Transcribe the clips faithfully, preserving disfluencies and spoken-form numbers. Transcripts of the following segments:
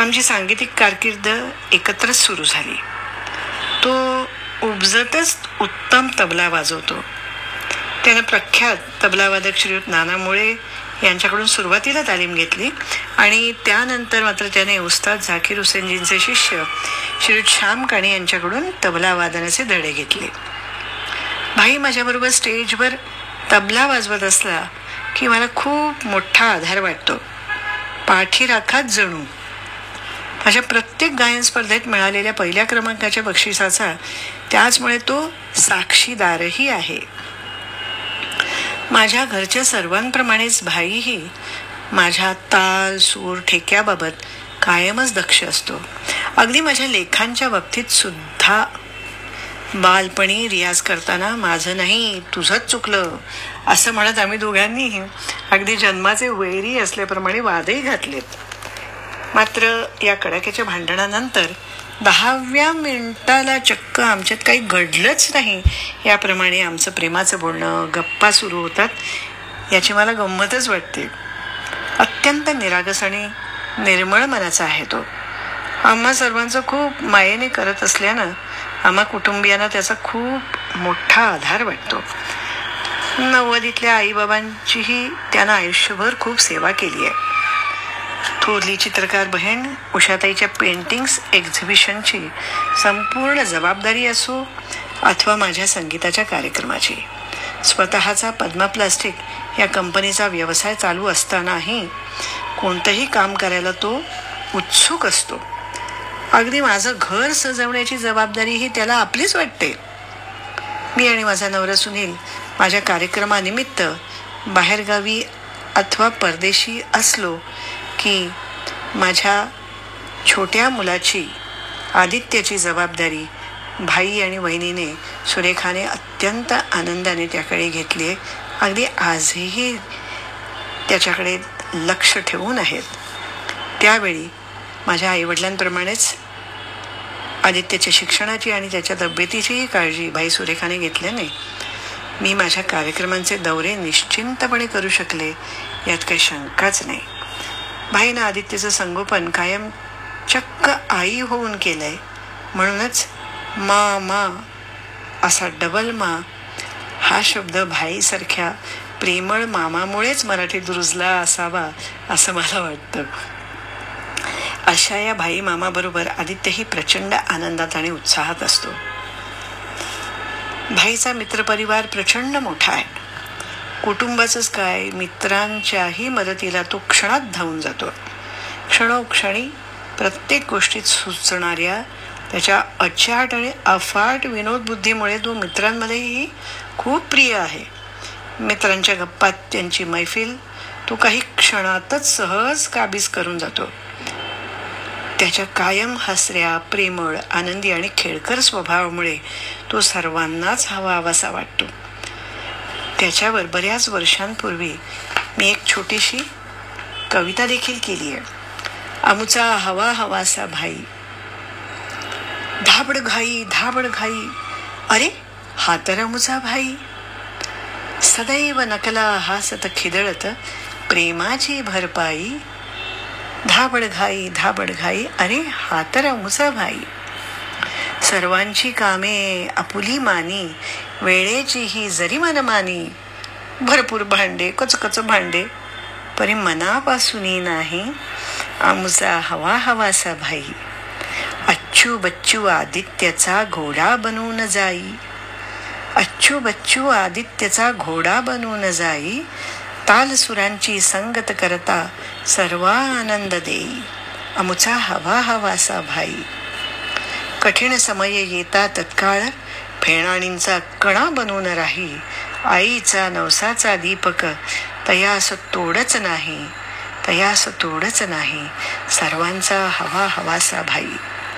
आमची सांगीतिक कारकीर्द एकत्रच सुरू झाली. तो उपजतच उत्तम तबला वाजवतो. त्यानं प्रख्यात तबलावादक श्रीयुत नाना मुळे यांच्याकडून सुरुवातीला तालीम घेतली आणि त्यानंतर मात्र त्याने उस्ताद झाकीर हुसेनजींचे शिष्य श्रीयुत श्याम काणे यांच्याकडून तबला वादनाचे धडे घेतले. भाई माझ्याबरोबर स्टेजवर तबला वाजवत असला की मला खूप मोठा आधार वाटतो. पाठीराखात जणू. माझ्या प्रत्येक गायन स्पर्धेत मिळालेल्या पहिल्या क्रमांकाच्या बक्षिसाचा त्याचमुळे तो साक्षीदारही आहे. माझ्या घरच्या सर्वांप्रमाणेच भाईही माझ्या ताल सूर ठेक्याबाबत कायमच दक्ष असतो. अगदी माझ्या लेखांच्या बाबतीत सुद्धा बालपणी रियाज करताना माझं नाही तुझंच चुकलं असं म्हणत आम्ही दोघांनीही अगदी जन्माचे वैरी असल्याप्रमाणे वादही घातलेत. मात्र या कडाक्याच्या भांडणानंतर दहाव्या मिनिटाला चक्क आमच्यात काही घडलंच नाही याप्रमाणे आमचं प्रेमाचं बोलणं गप्पा सुरू होतात. याची मला गंमतच वाटते. अत्यंत निरागस आणि निर्मळ मनाचा आहे तो. आम्हा सर्वांचं खूप मायेने करत असल्यानं आम्हा कुटुंबियांना त्याचा खूप मोठा आधार वाटतो. नव्वदीतल्या आईबाबांचीही त्यानं आयुष्यभर खूप सेवा केली आहे. थोरली चित्रकार बहीण उषाताईच्या पेंटिंग्स एक्झिबिशनची संपूर्ण जबाबदारी असो अथवा माझ्या संगीताच्या कार्यक्रमाची. स्वतःचा पद्मा प्लास्टिक या कंपनीचा व्यवसाय चालू असतानाही कोणतंही काम करायला तो उत्सुक असतो. अगदी माझं घर सजवण्याची जबाबदारीही त्याला आपलीच वाटते. मी आणि माझा नवरा सुनील माझ्या कार्यक्रमानिमित्त बाहेरगावी अथवा परदेशी असलो की माझ्या छोट्या मुलाची आदित्याची जबाबदारी भाई आणि वहिनीने सुरेखाने अत्यंत आनंदाने त्याकडे घेतली आहे. अगदी आजही त्याच्याकडे लक्ष ठेवून आहेत. त्यावेळी माझ्या आईवडिलांप्रमाणेच आदित्याच्या शिक्षणाची आणि त्याच्या तब्येतीचीही काळजी भाई सुरेखाने घेतल्याने मी माझ्या कार्यक्रमांचे दौरे निश्चिंतपणे करू शकले यात काही शंकाच नाही. भाईनं आदित्यचं संगोपन कायम चक्क आई होऊन केलंय. म्हणूनच मा मा असा डबल मा हा शब्द भाईसारख्या प्रेमळ मामामुळेच मराठीत रुजला असावा असं मला वाटतं. अशा या भाई मामाबरोबर आदित्यही प्रचंड आनंदात आणि उत्साहात असतो. भाईचा मित्रपरिवार प्रचंड मोठा आहे. कुटुंबाचंच काय मित्रांच्याही मदतीला तो क्षणात धावून जातो. क्षणोक्षणी प्रत्येक गोष्टीत सुचणाऱ्या त्याच्या अचाट आणि अफाट विनोद बुद्धीमुळे तो मित्रांमध्येही खूप प्रिय आहे. मित्रांच्या गप्पात त्यांची मैफिल तो काही क्षणातच सहज काबीज करून जातो. त्याच्या कायम हसऱ्या प्रेमळ आनंदी आणि खेळकर स्वभावामुळे तो सर्वांनाच हवा हवासा वाटतो. त्याच्यावर बऱ्याच वर्षांपूर्वी मी एक छोटीशी कविता देखील केली आहे. आमुचा हवा हवासा भाई, धाबड घाई धाबड घाई, अरे हा तर आमुचा भाई, सदैव नकला हासत खिदळत प्रेमाची भरपाई, धाबड घाई धाबड घाई, अरे हा तर आमुचा भाई, सर्वांची कामे आपुली मानी, वेळेची ही जरी मनमानी, भरपूर भांडे कचकच भांडे परी मनापासून नाही, आमुचा हवा हवासा भाई, अच्छू बच्चू आदित्यचा घोडा बनून जाई, अच्छू बच्चू आदित्यचा घोडा बनून जाई, तालसुरांची संगत करता सर्वा आनंद देई, आमुचा हवा हवासा भाई, कठीण समय येता तत्काळ फेणाणींचा कणा बनून राही, आईचा नवसाचा दीपक तयास तोडच नाही, तयास तोडच नाही, सर्वांचा हवा हवासा भाई.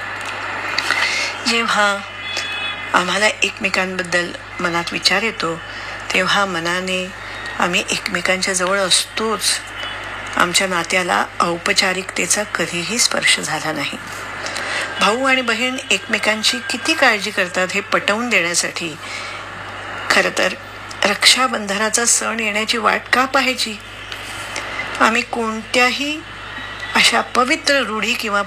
जेव्हा आम्हाला एकमेकांबद्दल मनात विचार येतो तेव्हा मनाने आम्ही एकमेकांच्या जवळ असतोच. आमच्या नात्याला औपचारिकतेचा कधीही स्पर्श झाला नाही. भाऊ आणि बहीण एकमेकांची किती काळजी करतात हे पटवून देण्यासाठी खरं तर रक्षाबंधनाचा सण येण्याची वाट का पाहायची. आम्ही कोणत्याही अशा पवित्र रूढी किंवा